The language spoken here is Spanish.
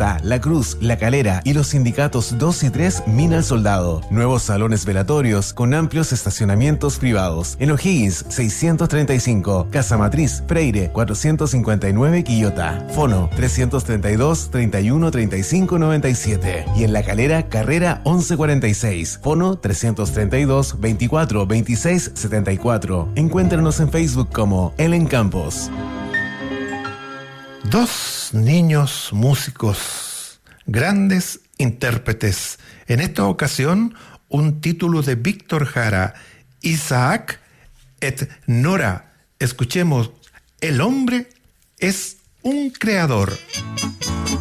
Quillota, La Cruz, La Calera y los sindicatos 2 y 3 Mina al Soldado. Nuevos salones velatorios con amplios estacionamientos privados. En O'Higgins 635, Casa Matriz, Freire 459 Quillota. Fono 332 31 35 97. Y en La Calera, Carrera 1146. Fono 332 24 26 74. Encuéntranos en Facebook como Ellen Campos. Dos niños músicos, grandes intérpretes. En esta ocasión, un título de Víctor Jara, Isaac et Nora. Escuchemos, el hombre es un creador.